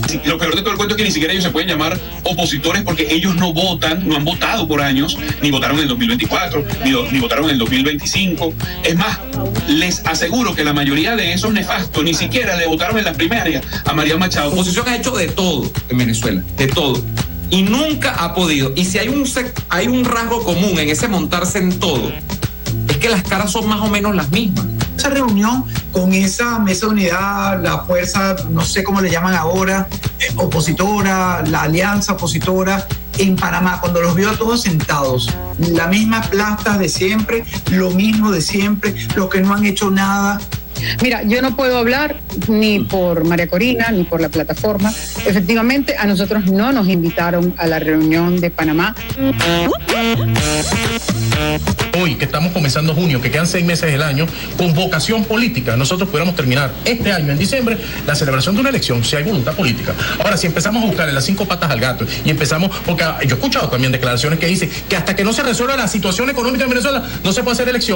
Lo peor de todo el cuento es que ni siquiera ellos se pueden llamar opositores porque ellos no votan, no han votado por años, ni votaron en el 2024, ni votaron en el 2025. Es más, les aseguro que la mayoría de esos nefastos ni siquiera le votaron en las primarias a María Machado. La oposición ha hecho de todo en Venezuela, de todo. Y nunca ha podido. Y si hay un rasgo común en ese montarse en todo, es que las caras son más o menos las mismas. Esa reunión con esa mesa de unidad, la fuerza, no sé cómo le llaman ahora, opositora, la alianza opositora en Panamá, cuando los vio a todos sentados, la misma plata de siempre, lo mismo de siempre, los que no han hecho nada. Mira, yo no puedo hablar ni por María Corina ni por la plataforma. Efectivamente, a nosotros no nos invitaron a la reunión de Panamá. Hoy, que estamos comenzando junio, que quedan 6 meses del año, con vocación política, nosotros pudiéramos terminar este año, en diciembre, la celebración de una elección, si hay voluntad política. Ahora, si empezamos a buscarle las 5 patas al gato y empezamos, porque yo he escuchado también declaraciones que dicen que hasta que no se resuelva la situación económica en Venezuela, no se puede hacer elección.